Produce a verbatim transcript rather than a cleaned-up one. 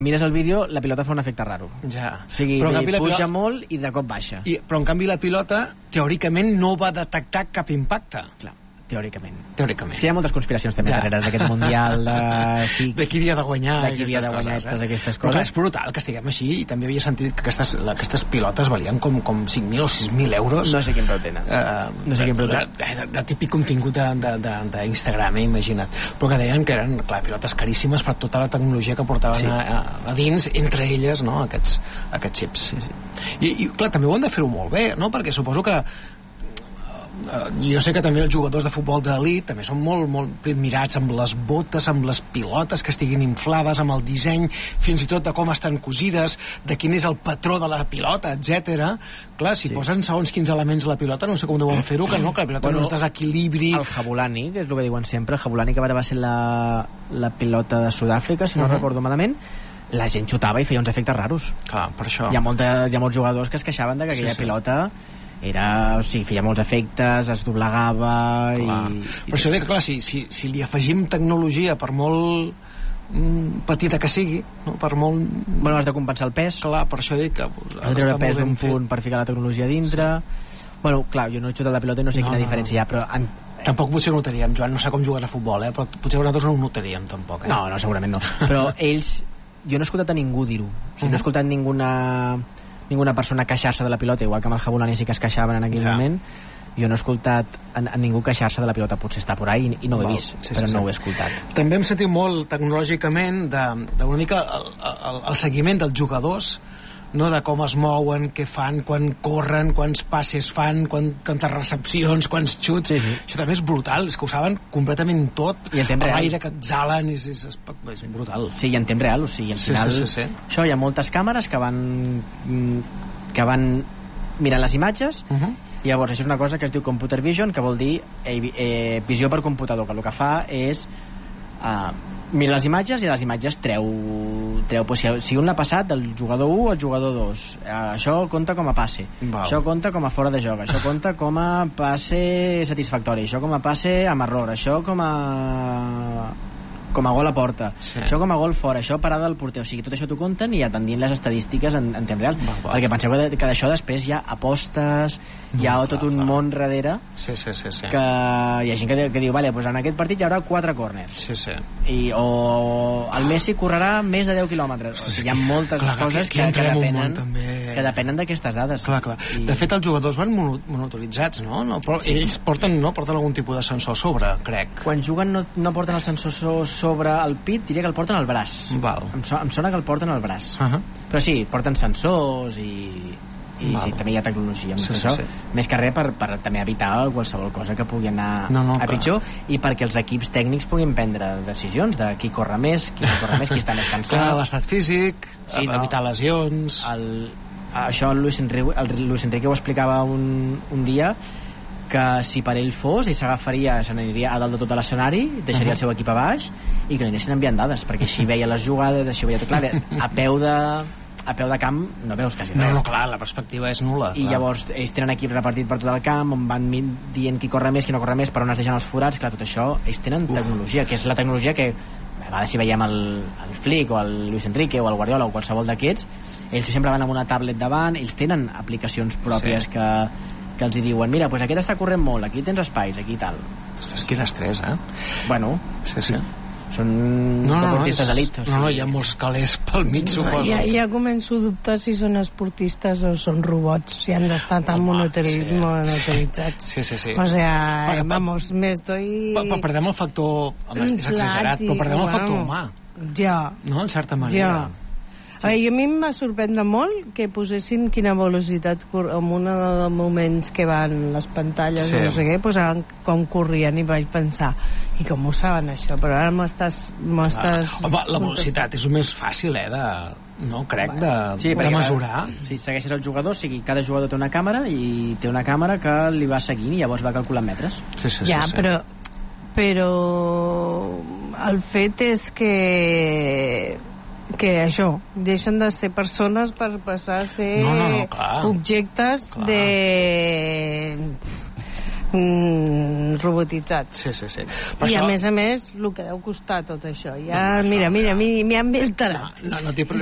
mires el vídeo, la pilota fa un efecte raro. Ja. O sigui, però, canvi, puja pilota... molt i de cop baixa. I, però, en canvi, la pilota, teòricament, no va detectar cap impacte. Clar, teòricament. Teòricament. És que hi ha moltes conspiracions també Ja. darrere d'aquest Mundial de... Sí, De qui havia de guanyar. de qui havia de guanyar coses, aquestes, eh? aquestes Però clar, coses. és brutal que estiguem així, i també havia sentit que aquestes, aquestes pilotes valien com, com cinc mil o sis mil euros. No sé quin preu tenen. Uh, No sé quin preu de, tenen. de, de típic contingut d'Instagram, eh, imagina't. Però que deien que eren, clar, pilotes caríssimes per tota la tecnologia que portaven Sí. a, a, a dins, entre elles, no?, aquests, aquests xips. Sí, sí. I, I, clar, també ho han de fer-ho molt bé, no?, perquè suposo que Uh, jo sé que també els jugadors de futbol d'elit també són molt, molt mirats amb les botes, amb les pilotes que estiguin inflades, amb el disseny fins i tot de com estan cosides, de quin és el patró de la pilota, etcètera. Clar, si Sí. posen segons quins elements a la pilota, no sé com deuen fer-ho, que no, que la pilota Bueno, no es desequilibri. El Jabulani, que és el que diuen sempre, el Jabulani, que va ser la, la pilota de Sud-àfrica, si no Uh-huh. recordo malament, la gent xutava i feia uns efectes raros. Clar, per això. Hi ha, molta, hi ha molts jugadors que es queixaven de que Sí, aquella sí. pilota era, o sigui, feia molts efectes, es doblegava i... Clar. i Per això dic, clar, si, si, si li afegim tecnologia, per molt mm, petita que sigui, no? Per molt... Bueno, has de compensar el pes, Clar, per això dic que... has de treure pes d'un punt per ficar la tecnologia a dintre... Bueno, clar, jo no he xutat la pilota i no sé No, quina no, diferència no. hi ha, però... En... Tampoc potser ho notaríem, Joan, no sé com jugues a futbol, eh? Però potser nosaltres no ho notaríem, tampoc. Eh? No, no, segurament no. Però ells... Jo no he escoltat a ningú dir-ho. O sigui, no he escoltat ninguna, ninguna persona queixar-se de la pilota, igual que amb el Jabulani sí que es queixaven en aquell Ja. moment. Jo no he escoltat a, a ningú queixar-se de la pilota. Potser està por ahí i, i no ho he Val. vist, Sí, sí, però sí. no ho he escoltat. També hem sentit molt tecnològicament d'una mica el, el, el seguiment dels jugadors, no? De com es mouen, què fan, quan corren, quants passes fan, quan, quantes recepcions, quants xuts. Sí, sí. Això també és brutal, és que ho saben completament tot. I en temps real. L'aire que exhalen és, és, és, és brutal. Sí, i en temps real, o sigui, al Sí, final... sí, sí, sí. Això, hi ha moltes càmeres que van... mm, que van mirant les imatges, Uh -huh. i llavors això és una cosa que es diu computer vision, que vol dir eh, eh, visió per computador, que el que fa és eh, mira les imatges i de les imatges treu, treu pues, si, si un l'ha passat del jugador u al jugador dos, eh, això compta com a passe, Val. això compta com a fora de joc, això compta com a passe satisfactori, això com a passe amb error, això com a com a gol a porta, Sí. això com a gol fora, això parada del porter, o sigui, tot això t'ho compten i et van dient les estadístiques en, en temps real, Val, val. perquè penseu que, que d'això després hi ha apostes, hi ha No, tot clar, un clar. món darrere Sí, sí, sí, sí. que hi ha gent que, que diu, vale, pues en aquest partit hi haurà quatre corners, Sí, sí. i, o el Messi correrà més de deu quilòmetres, o sigui, hi ha moltes Clar, clar, coses aquí que, que entrem un depenen món, també. que depenen d'aquestes dades. Clar, clar. I... De fet, els jugadors van mono- monitoritzats, no? no però sí. Ells porten, no, porten algun tipus de sensor a sobre, crec. Quan juguen no, no porten el sensor so- sobre el pit, diria que el porten al braç. Val. Em, so, em sona que el porten al braç. Uh -huh. Però sí, porten sensors i, i Val. sí, també hi ha tecnologia amb Sí, sí, això. sí. Més que res per, per també evitar qualsevol cosa que pugui anar No, no, a clar. pitjor, i perquè els equips tècnics puguin prendre decisions de qui corre més, qui no corre més, qui està més Clar, cansat. l'estat físic, Sí, sí, no. evitar lesions... El, això el Luis Enrique, el Luis Enrique ho explicava un, un dia, que si per ell fos, ell s'agafaria, se n'aniria a dalt de tot l'escenari, deixaria Uh-huh. el seu equip a baix i que li anessin enviant dades, perquè així veia les jugades, així veia tot. Clar, a peu de, a peu de camp no veus quasi res. No, no, clar, la perspectiva és nul·la. I clar. llavors ells tenen equip repartit per tot el camp, on van mi- dient qui corre més, qui no corre més, per on es deixen els forats. Clar, tot això, ells tenen Uf. tecnologia, que és la tecnologia que a vegades si veiem el, el Flick o el Luis Enrique o el Guardiola o qualsevol d'aquests, ells sempre van amb una tablet davant, ells tenen aplicacions pròpies Sí. que, que els hi diuen, mira, pues aquest està corrent molt, aquí tens espais, aquí tal. Ostres, quin estrès, eh? Bueno, Sí, sí. són No, no, no, deportistes és, d'elit. o no, no, sigui, hi ha molts calés pel mig, suposo. Ja, ja començo a dubtar si són esportistes o són robots, si han d'estar tan Home, monoteri- sí. monitoritzats. Sí, sí, sí. O sea, Perquè, vamos, me estoy... Però, però perdem el factor... Home, és Clar, exagerat, però perdem el bueno. factor humà, Ja, no? En certa manera. ja. A, I a mi em va sorprendre molt que posessin quina velocitat cor- en un dels moments que van les pantalles, Sí. no sé què, posaven com corrien i vaig pensar, i com ho saben això? Però ara m'estàs... m'estàs Ah, home, la velocitat és el més fàcil, eh, de... No, crec, de, Sí, de perquè mesurar. Si segueixes el jugador, o sigui, cada jugador té una càmera i té una càmera que li va seguint i llavors va calculant metres. Sí, sí, Ja, sí, sí. però però el fet és que que això, deixen de ser persones per passar a ser No, no, no, clar. objectes Clar. de mm, robotitzat. Sí, sí, sí. Per I això... a més a més, el que deu costar tot això. Ja, no, mira, mira, m'hi han alterat. No, no, no